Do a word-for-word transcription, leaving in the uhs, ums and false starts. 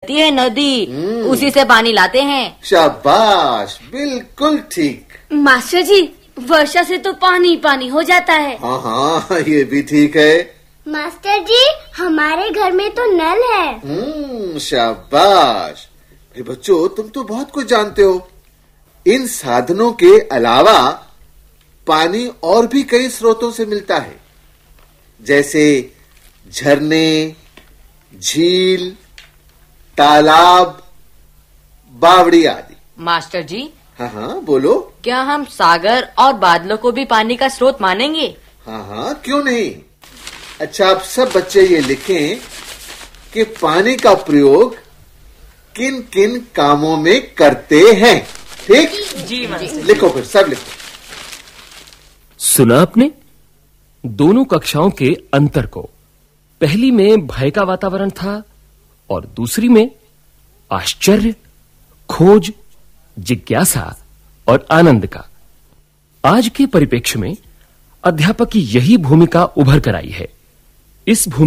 बहती है नदी, उसी से पानी लाते हैं। शाबाश, बिल्कुल ठीक। मास्टर जी, वर्षा से तो पानी पानी हो जाता है। हाँ हाँ, ये भी ठीक है। मास्टर जी, हमारे घर में तो नल है। हम्म, शाबाश। अरे बच्चों, तुम तो बहुत कुछ जानते हो। इन साधनों के अलावा पानी और भी कई स्रोतों से मिलता है, जैसे झरने, झील, तालाब, बावड़ी आदि। मास्टर जी, हाँ हाँ, बोलो। क्या हम सागर और बादलों को भी पानी का स्रोत मानेंगे? हाँ हाँ, क्यों नहीं। अच्छा, आप सब बच्चे ये लिखें कि पानी का प्रयोग किन किन कामों में करते हैं। ठीक? जी मास्टर। लिखो, फिर सब लिखो। सुना आपने दोनों कक्षाओं के अंतर को। पहली में भय का वातावरण था और दूसरी में आश्चर्य, खोज, जिज्ञासा और आनंद का। आज के परिप्रेक्ष्य में अध्यापक की यही भूमिका उभर कर आई है। इस भूमिका